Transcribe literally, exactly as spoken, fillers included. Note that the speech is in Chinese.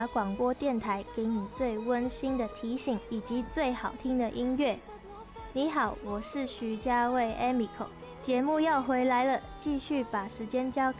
广播电台给你最温馨的提醒以及最好听的音乐。你好，我是徐家卫 Emiko， 节目要回来了，继续把时间交给